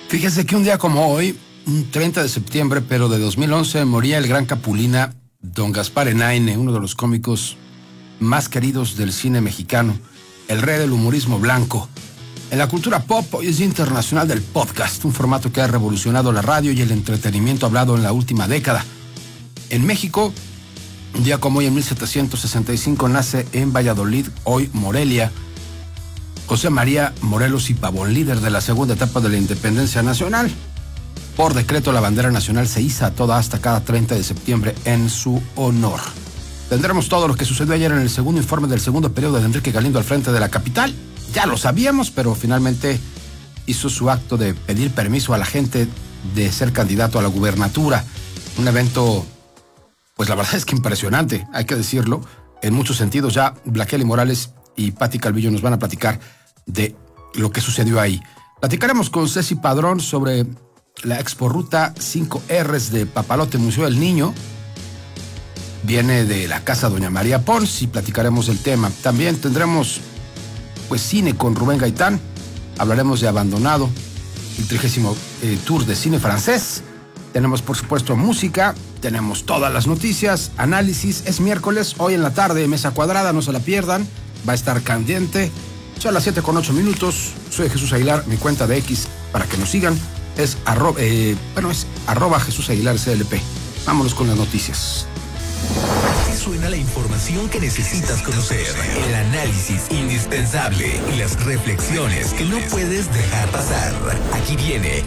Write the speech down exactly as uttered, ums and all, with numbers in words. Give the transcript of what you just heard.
Fíjese que un día como hoy, un treinta de septiembre, pero de dos mil once, moría el gran Capulina, don Gaspar Enaine, uno de los cómicos más queridos del cine mexicano, el rey del humorismo blanco. En la cultura pop, hoy es Día Internacional del Podcast, un formato que ha revolucionado la radio y el entretenimiento hablado en la última década. En México, un día como hoy, en mil setecientos sesenta y cinco, nace en Valladolid, hoy Morelia, José María Morelos y Pavón, líder de la segunda etapa de la independencia nacional. Por decreto, la bandera nacional se iza toda hasta cada treinta de septiembre en su honor. Tendremos todo lo que sucedió ayer en el segundo informe del segundo periodo de Enrique Galindo al frente de la capital. Ya lo sabíamos, pero finalmente hizo su acto de pedir permiso a la gente de ser candidato a la gubernatura. Un evento, pues la verdad es que impresionante, hay que decirlo. En muchos sentidos, ya Blaqueli Morales y Pati Calvillo nos van a platicar de lo que sucedió ahí. Platicaremos con Ceci Padrón sobre la exporruta cinco erres de Papalote Museo del Niño. Viene de la casa Doña María Pons y platicaremos del tema. También tendremos pues cine con Rubén Gaitán. Hablaremos de Abandonado, el trigésimo eh, tour de cine francés. Tenemos por supuesto música, tenemos todas las noticias, análisis. Es miércoles, hoy en la tarde, Mesa Cuadrada, no se la pierdan. Va a estar candente. Son las siete con ocho minutos. Soy Jesús Aguilar. Mi cuenta de X, para que nos sigan, es arroba, eh, bueno, es arroba Jesús Aguilar C L P. Vámonos con las noticias. Así suena la información que necesitas conocer, el análisis indispensable y las reflexiones que no puedes dejar pasar. Aquí viene